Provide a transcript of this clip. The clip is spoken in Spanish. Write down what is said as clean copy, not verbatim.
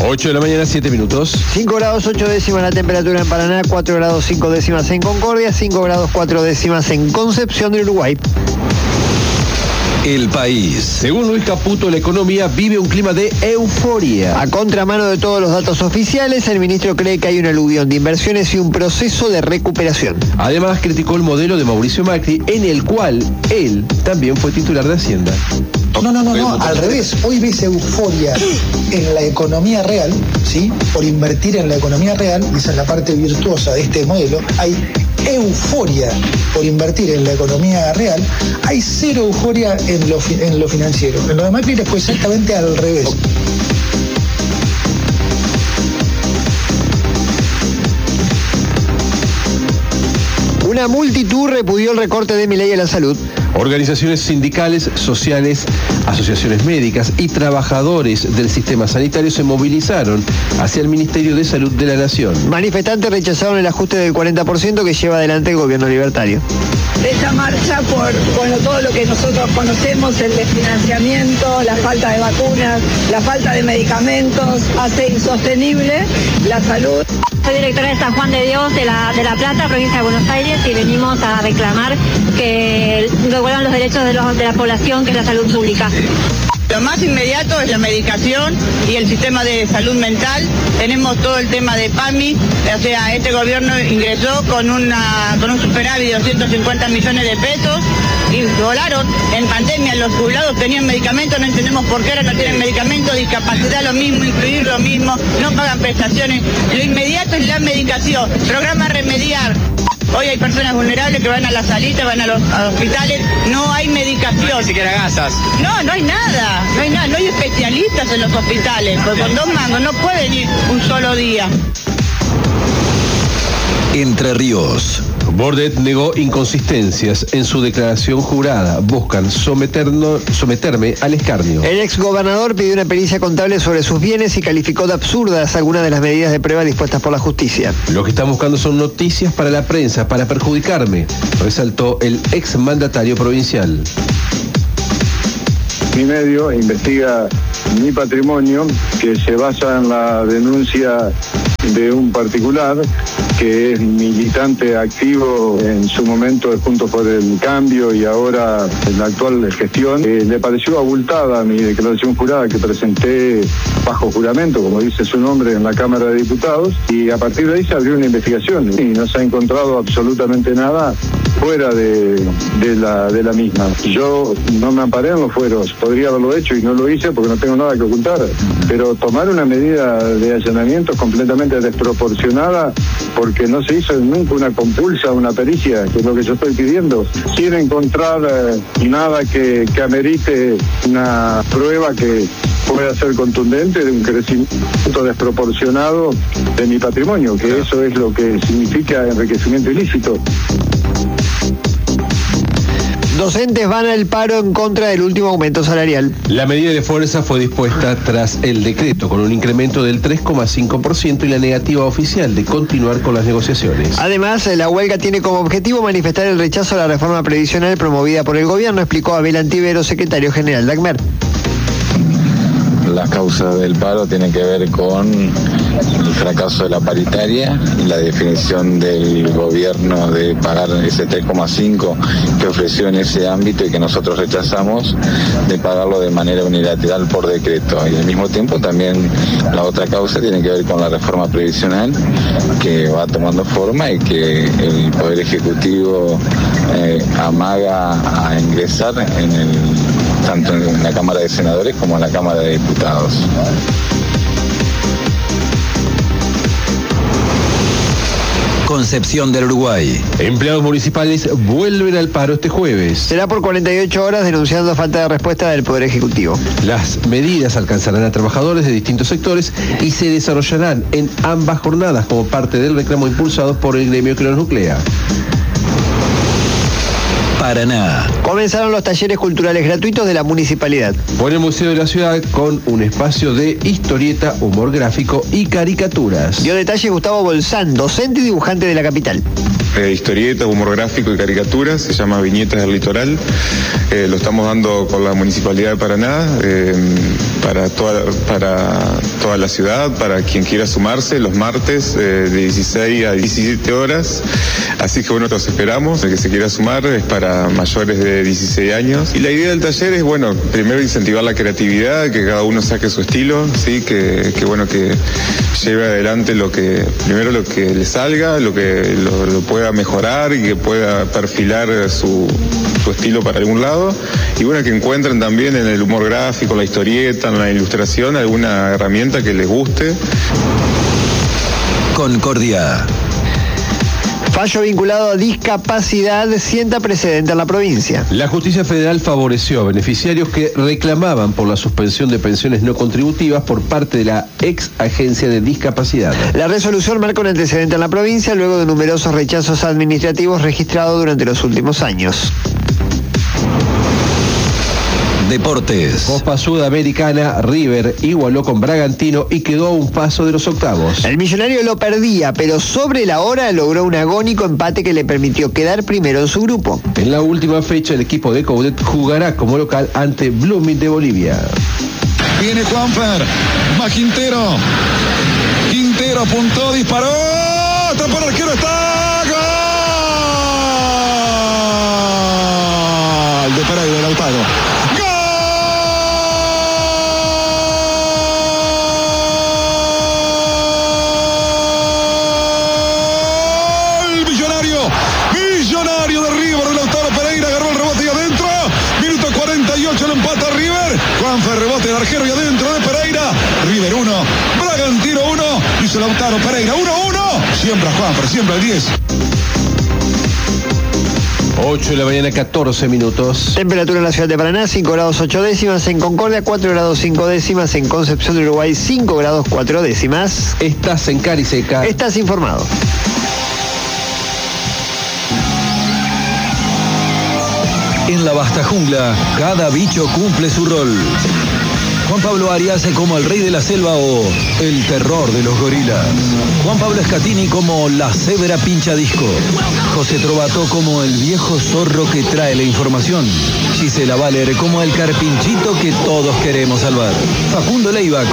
8 de la mañana, 7 minutos. 5 grados 8 décimas la temperatura en Paraná, 4 grados 5 décimas en Concordia, 5 grados 4 décimas en Concepción del Uruguay. El país. Según Luis Caputo, la economía vive un clima de euforia. A contramano de todos los datos oficiales, el ministro cree que hay un aluvión de inversiones y un proceso de recuperación. Además, criticó el modelo de Mauricio Macri, en el cual él también fue titular de Hacienda. No, al revés. Hoy ves euforia en la economía real, ¿sí? Por invertir en la economía real, y esa es la parte virtuosa de este modelo. Hay euforia por invertir en la economía real, hay cero euforia en lo financiero. En lo de Macri fue exactamente al revés. Una multitud repudió el recorte de Milei a la salud. Organizaciones sindicales, sociales, asociaciones médicas y trabajadores del sistema sanitario se movilizaron hacia el Ministerio de Salud de la Nación. Manifestantes rechazaron el ajuste del 40% que lleva adelante el gobierno libertario. Esta marcha por todo lo que nosotros conocemos, el desfinanciamiento, la falta de vacunas, la falta de medicamentos, hace insostenible la salud. Soy directora de San Juan de Dios de La Plata, provincia de Buenos Aires, y venimos a reclamar que devuelvan los derechos de la población, que es la salud pública. Lo más inmediato es la medicación y el sistema de salud mental. Tenemos todo el tema de PAMI, o sea, este gobierno ingresó con un superávit de 250 millones de pesos y volaron. En pandemia los jubilados tenían medicamentos, no entendemos por qué ahora no tienen medicamentos, discapacidad lo mismo, incluir lo mismo, no pagan prestaciones. Lo inmediato es la medicación, programa Remediar. Hoy hay personas vulnerables que van a la salita, van a los hospitales, no hay medicación. Ni siquiera gasas. No hay nada, no hay especialistas en los hospitales, porque con 2 mangos no pueden ir un solo día. Entre Ríos. Bordet negó inconsistencias en su declaración jurada. Buscan someterme al escarnio. El exgobernador pidió una pericia contable sobre sus bienes y calificó de absurdas algunas de las medidas de prueba dispuestas por la justicia. Lo que están buscando son noticias para la prensa, para perjudicarme, resaltó el exmandatario provincial. Mi medio investiga mi patrimonio, que se basa en la denuncia de un particular que es militante activo en su momento de Juntos por el Cambio y ahora en la actual gestión. Le pareció abultada mi declaración jurada que presenté bajo juramento, como dice su nombre, en la Cámara de Diputados, y a partir de ahí se abrió una investigación y no se ha encontrado absolutamente nada fuera de la misma. Yo no me amparé en los fueros, podría haberlo hecho y no lo hice porque no tengo nada que ocultar, pero tomar una medida de allanamiento completamente desproporcionada porque no se hizo nunca una compulsa, una pericia, que es lo que yo estoy pidiendo, sin encontrar nada que amerite una prueba que pueda ser contundente de un crecimiento desproporcionado de mi patrimonio, que eso es lo que significa enriquecimiento ilícito. Docentes van al paro en contra del último aumento salarial. La medida de fuerza fue dispuesta tras el decreto, con un incremento del 3,5% y la negativa oficial de continuar con las negociaciones. Además, la huelga tiene como objetivo manifestar el rechazo a la reforma previsional promovida por el gobierno, explicó Abel Antivero, secretario general de ACMER. Las causas del paro tienen que ver con el fracaso de la paritaria y la definición del gobierno de pagar ese 3,5 que ofreció en ese ámbito y que nosotros rechazamos, de pagarlo de manera unilateral por decreto. Y al mismo tiempo también la otra causa tiene que ver con la reforma previsional que va tomando forma y que el Poder Ejecutivo amaga a ingresar tanto en la Cámara de Senadores como en la Cámara de Diputados. Concepción del Uruguay. Empleados municipales vuelven al paro este jueves. Será por 48 horas denunciando falta de respuesta del Poder Ejecutivo. Las medidas alcanzarán a trabajadores de distintos sectores y se desarrollarán en ambas jornadas como parte del reclamo impulsado por el gremio que los nuclea. Paraná. Comenzaron los talleres culturales gratuitos de la municipalidad. Por el Museo de la Ciudad con un espacio de historieta, humor gráfico y caricaturas. Dio detalles Gustavo Bolsán, docente y dibujante de la capital. Historietas, humor gráfico y caricaturas, se llama Viñetas del Litoral. Lo estamos dando con la Municipalidad de Paraná, para toda la ciudad, para quien quiera sumarse, los martes de 16 a 17 horas. Así que bueno, los esperamos. El que se quiera sumar es para mayores de 16 años. Y la idea del taller es, bueno, primero incentivar la creatividad, que cada uno saque su estilo, ¿sí? Que lleve adelante primero lo que le salga, lo que lo pueda mejorar y que pueda perfilar su estilo para algún lado. Y bueno, que encuentren también en el humor gráfico, la historieta, en la ilustración, alguna herramienta que les guste. Concordia. Fallo vinculado a discapacidad sienta precedente en la provincia. La justicia federal favoreció a beneficiarios que reclamaban por la suspensión de pensiones no contributivas por parte de la ex agencia de discapacidad. La resolución marca un antecedente en la provincia luego de numerosos rechazos administrativos registrados durante los últimos años. Deportes. Copa Sudamericana, River igualó con Bragantino y quedó a un paso de los octavos. El Millonario lo perdía, pero sobre la hora logró un agónico empate que le permitió quedar primero en su grupo. En la última fecha, el equipo de Coudet jugará como local ante Blooming de Bolivia. Viene Juanfer, va Quintero. Quintero apuntó, disparó. Atrapó el arquero, está. ¡Gol! De Pereira, de Lautaro. Millonario de River, de Lautaro Pereira, agarró el rebote y adentro. Minuto 48, lo empata River. Juanfer, rebote del arquero y adentro de Pereira. River 1, Bragantino 1. Hizo Lautaro Pereira 1-1. Siempre a Juanfer, siempre al 10. 8 de la mañana, 14 minutos. Temperatura en la ciudad de Paraná, 5 grados 8 décimas. En Concordia, 4 grados 5 décimas. En Concepción de Uruguay, 5 grados 4 décimas. Estás en Cariseca. Estás informado. En la vasta jungla, cada bicho cumple su rol. Juan Pablo Arias como el rey de la selva o el terror de los gorilas. Juan Pablo Scatini como la cebra pinchadisco. José Trovato como el viejo zorro que trae la información. Gisela Valer como el carpinchito que todos queremos salvar. Facundo Leiva